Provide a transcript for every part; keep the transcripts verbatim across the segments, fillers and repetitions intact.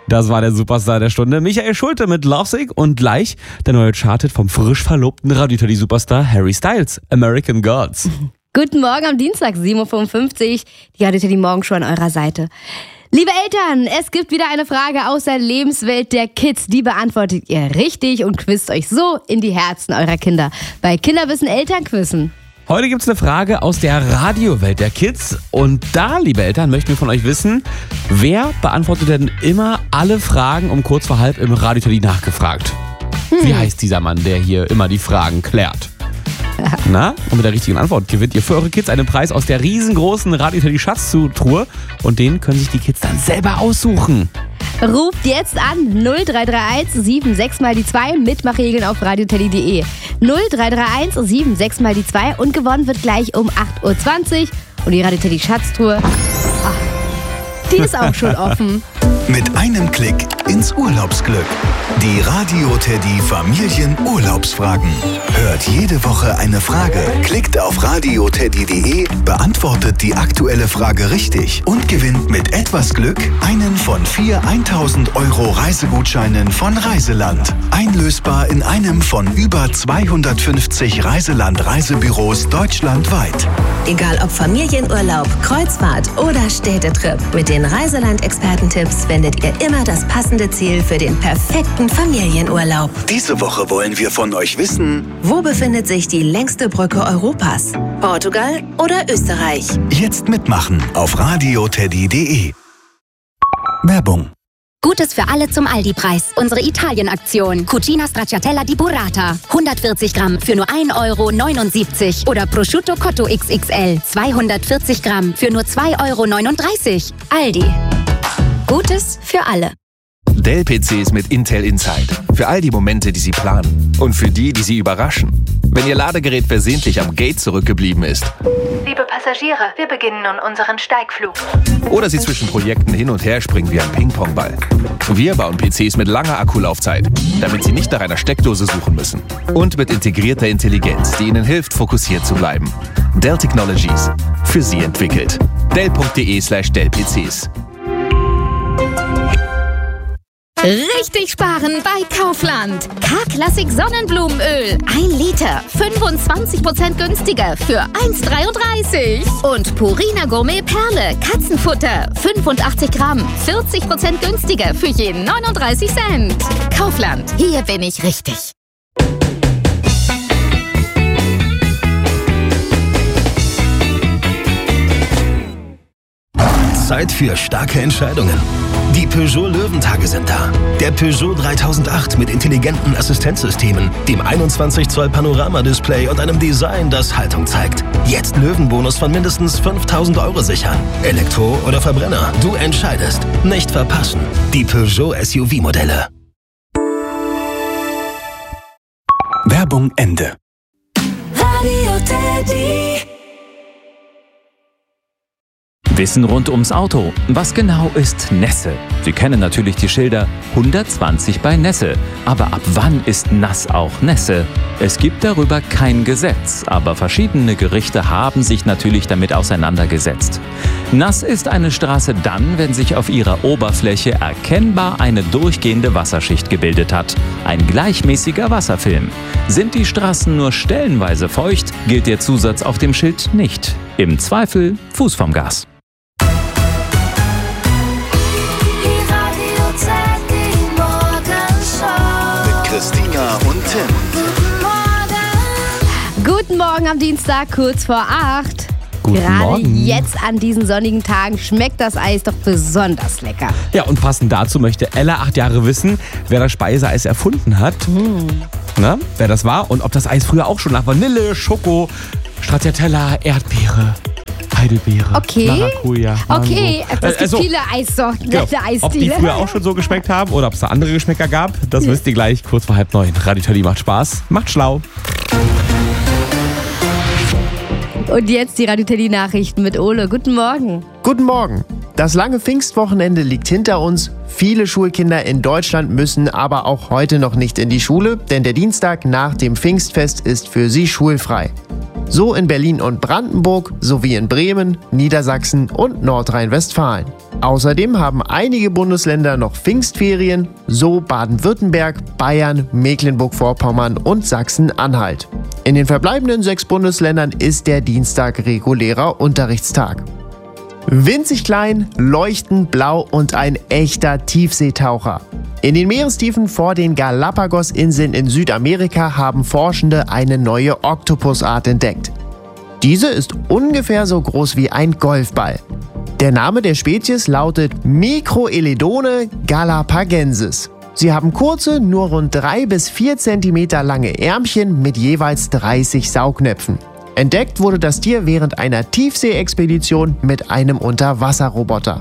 Das war der Superstar der Stunde, Michael Schulte mit Lovesick und gleich der neue Charthit vom frisch verlobten Radio-Teddy-Superstar Harry Styles, American Gods. Guten Morgen am Dienstag, sieben Uhr fünfundfünfzig. Die Radio-Teddy Morgenshow an eurer Seite. Liebe Eltern, es gibt wieder eine Frage aus der Lebenswelt der Kids. Die beantwortet ihr richtig und quizt euch so in die Herzen eurer Kinder. Bei Kinderwissen Elternquizzen. Heute gibt es eine Frage aus der Radiowelt der Kids. Und da, liebe Eltern, möchten wir von euch wissen, wer beantwortet denn immer alle Fragen um kurz vor halb im Radio-Teddy nachgefragt? Hm. Wie heißt dieser Mann, der hier immer die Fragen klärt? Na, und mit der richtigen Antwort gewinnt ihr für eure Kids einen Preis aus der riesengroßen Radio-Teddy Schatztruhe. Und den können sich die Kids dann selber aussuchen. Ruft jetzt an null drei drei eins sieben sechs mal die zwei, Mitmachregeln auf radioteddy punkt de. null drei drei eins sieben sechs mal die zwei und gewonnen wird gleich um acht Uhr zwanzig. Und die Radio-Teddy Schatztruhe, ach, die ist auch schon offen. Mit einem Klick ins Urlaubsglück. Die Radio-Teddy Familienurlaubsfragen. Hört jede Woche eine Frage, klickt auf radioteddy punkt de, beantwortet die aktuelle Frage richtig und gewinnt mit etwas Glück einen von vier tausend Euro Reisegutscheinen von Reiseland. Einlösbar in einem von über zweihundertfünfzig Reiseland-Reisebüros deutschlandweit. Egal ob Familienurlaub, Kreuzfahrt oder Städtetrip, mit den Reiseland-Expertentipps findet ihr immer das passende Ziel für den perfekten Familienurlaub. Diese Woche wollen wir von euch wissen: Wo befindet sich die längste Brücke Europas? Portugal oder Österreich? Jetzt mitmachen auf radioteddy punkt de. Werbung. Gutes für alle zum Aldi-Preis. Unsere Italien-Aktion. Cucina Stracciatella di Burrata. hundertvierzig Gramm für nur ein Euro neunundsiebzig. Oder Prosciutto Cotto X X L. zweihundertvierzig Gramm für nur zwei Euro neununddreißig. Aldi. Gutes für alle. Dell-P Cs mit Intel Inside. Für all die Momente, die Sie planen. Und für die, die Sie überraschen. Wenn Ihr Ladegerät versehentlich am Gate zurückgeblieben ist. Liebe Passagiere, wir beginnen nun unseren Steigflug. Oder Sie zwischen Projekten hin und her springen wie ein Ping-Pong-Ball. Wir bauen P Cs mit langer Akkulaufzeit, damit Sie nicht nach einer Steckdose suchen müssen. Und mit integrierter Intelligenz, die Ihnen hilft, fokussiert zu bleiben. Dell Technologies. Für Sie entwickelt. dell punkt de slash dell P Cs. Richtig sparen bei Kaufland. K-Klassik Sonnenblumenöl. ein Liter. fünfundzwanzig Prozent günstiger für eins Komma dreiunddreißig. Und Purina Gourmet Perle. Katzenfutter. fünfundachtzig Gramm. vierzig Prozent günstiger für jeden neununddreißig Cent. Kaufland. Hier bin ich richtig. Zeit für starke Entscheidungen. Die Peugeot Löwentage sind da. Der Peugeot dreitausendacht mit intelligenten Assistenzsystemen, dem einundzwanzig Zoll Panoramadisplay und einem Design, das Haltung zeigt. Jetzt Löwenbonus von mindestens fünftausend Euro sichern. Elektro oder Verbrenner, du entscheidest. Nicht verpassen. Die Peugeot S U V-Modelle. Werbung Ende. Radio-Teddy. Wissen rund ums Auto. Was genau ist Nässe? Sie kennen natürlich die Schilder hundertzwanzig bei Nässe. Aber ab wann ist nass auch Nässe? Es gibt darüber kein Gesetz, aber verschiedene Gerichte haben sich natürlich damit auseinandergesetzt. Nass ist eine Straße dann, wenn sich auf ihrer Oberfläche erkennbar eine durchgehende Wasserschicht gebildet hat. Ein gleichmäßiger Wasserfilm. Sind die Straßen nur stellenweise feucht, gilt der Zusatz auf dem Schild nicht. Im Zweifel Fuß vom Gas. Christina und Tim. Guten Morgen am Dienstag, kurz vor acht. Guten Gerade Morgen. jetzt an diesen sonnigen Tagen schmeckt das Eis doch besonders lecker. Ja, und passend dazu möchte Ella, acht Jahre, wissen, wer das Speiseeis erfunden hat. Hm. Na, wer das war und ob das Eis früher auch schon nach Vanille, Schoko, Stracciatella, Erdbeere, Heidelbeere, Okay. Maracuja, Mango. Okay, es gibt also, viele Eissorten, genau, nette ob die Eisdiele. früher auch schon so geschmeckt haben oder ob es da andere Geschmäcker gab, das wisst ihr gleich kurz vor halb neun. Radio-Teddy macht Spaß, macht schlau. Und jetzt die Radio-Teddy-Nachrichten mit Ole. Guten Morgen. Guten Morgen. Das lange Pfingstwochenende liegt hinter uns. Viele Schulkinder in Deutschland müssen aber auch heute noch nicht in die Schule, denn der Dienstag nach dem Pfingstfest ist für sie schulfrei. So in Berlin und Brandenburg sowie in Bremen, Niedersachsen und Nordrhein-Westfalen. Außerdem haben einige Bundesländer noch Pfingstferien, so Baden-Württemberg, Bayern, Mecklenburg-Vorpommern und Sachsen-Anhalt. In den verbleibenden sechs Bundesländern ist der Dienstag regulärer Unterrichtstag. Winzig klein, leuchtend blau und ein echter Tiefseetaucher. In den Meerestiefen vor den Galapagos-Inseln in Südamerika haben Forschende eine neue Oktopusart entdeckt. Diese ist ungefähr so groß wie ein Golfball. Der Name der Spezies lautet Microeledone galapagensis. Sie haben kurze, nur rund drei bis vier Zentimeter lange Ärmchen mit jeweils dreißig Saugnäpfen. Entdeckt wurde das Tier während einer Tiefseeexpedition mit einem Unterwasserroboter.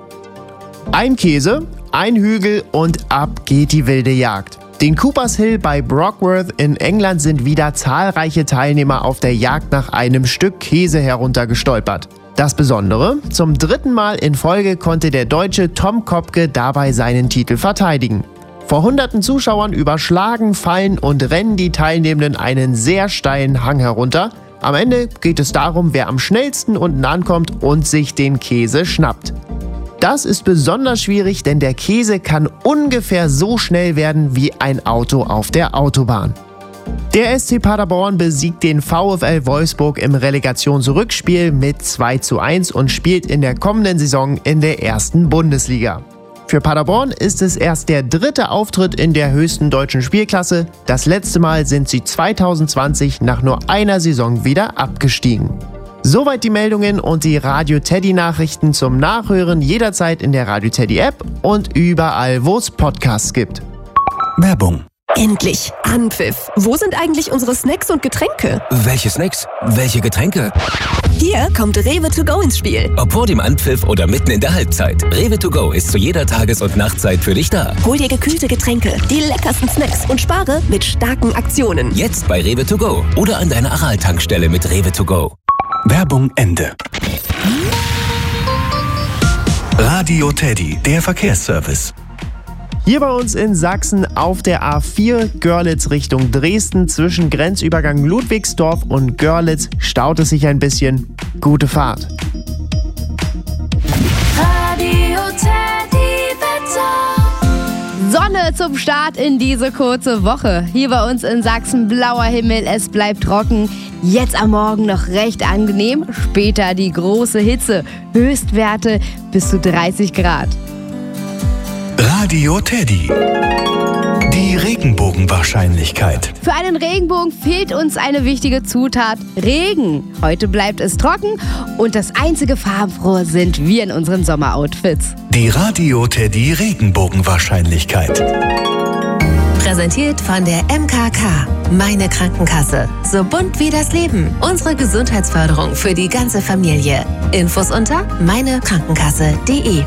Ein Käse, ein Hügel und ab geht die wilde Jagd. Den Coopers Hill bei Brockworth in England sind wieder zahlreiche Teilnehmer auf der Jagd nach einem Stück Käse heruntergestolpert. Das Besondere: Zum dritten Mal in Folge konnte der Deutsche Tom Kopke dabei seinen Titel verteidigen. Vor hunderten Zuschauern überschlagen, fallen und rennen die Teilnehmenden einen sehr steilen Hang herunter. Am Ende geht es darum, wer am schnellsten unten ankommt und sich den Käse schnappt. Das ist besonders schwierig, denn der Käse kann ungefähr so schnell werden wie ein Auto auf der Autobahn. Der S C Paderborn besiegt den VfL Wolfsburg im Relegationsrückspiel mit zwei zu eins und spielt in der kommenden Saison in der ersten Bundesliga. Für Paderborn ist es erst der dritte Auftritt in der höchsten deutschen Spielklasse. Das letzte Mal sind sie zweitausendzwanzig nach nur einer Saison wieder abgestiegen. Soweit die Meldungen und die Radio Teddy Nachrichten zum Nachhören jederzeit in der Radio Teddy App und überall, wo es Podcasts gibt. Werbung. Endlich! Anpfiff! Wo sind eigentlich unsere Snacks und Getränke? Welche Snacks? Welche Getränke? Hier kommt Rewe to go ins Spiel. Ob vor dem Anpfiff oder mitten in der Halbzeit. Rewe to go ist zu jeder Tages- und Nachtzeit für dich da. Hol dir gekühlte Getränke, die leckersten Snacks und spare mit starken Aktionen. Jetzt bei Rewe to go oder an deiner Aral-Tankstelle mit Rewe to go. Werbung Ende. Radio Teddy, der Verkehrsservice. Hier bei uns in Sachsen auf der A vier Görlitz Richtung Dresden zwischen Grenzübergang Ludwigsdorf und Görlitz staut es sich ein bisschen. Gute Fahrt. Radio Teddy Wetter. Sonne zum Start in diese kurze Woche. Hier bei uns in Sachsen blauer Himmel, es bleibt trocken. Jetzt am Morgen noch recht angenehm, später die große Hitze. Höchstwerte bis zu dreißig Grad. Radio Teddy. Die Regenbogenwahrscheinlichkeit. Für einen Regenbogen fehlt uns eine wichtige Zutat: Regen. Heute bleibt es trocken und das einzige farbenfrohe sind wir in unseren Sommeroutfits. Die Radio Teddy Regenbogenwahrscheinlichkeit. Präsentiert von der M K K. Meine Krankenkasse. So bunt wie das Leben. Unsere Gesundheitsförderung für die ganze Familie. Infos unter meinekrankenkasse punkt de.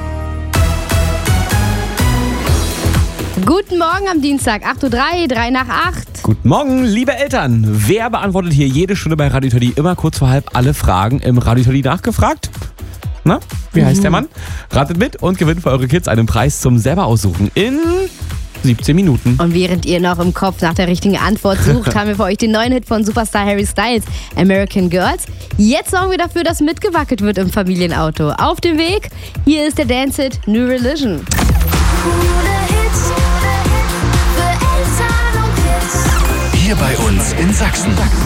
Guten Morgen am Dienstag, acht Uhr drei, drei nach acht. Guten Morgen, liebe Eltern. Wer beantwortet hier jede Stunde bei Radio Teddy immer kurz vor halb alle Fragen im Radio Teddy nachgefragt? Na, wie heißt mhm. der Mann? Ratet mit und gewinnt für eure Kids einen Preis zum selber aussuchen in siebzehn Minuten. Und während ihr noch im Kopf nach der richtigen Antwort sucht, haben wir für euch den neuen Hit von Superstar Harry Styles, American Girls. Jetzt sorgen wir dafür, dass mitgewackelt wird im Familienauto. Auf dem Weg, hier ist der Dance-Hit New Religion. Hier bei uns in Sachsen.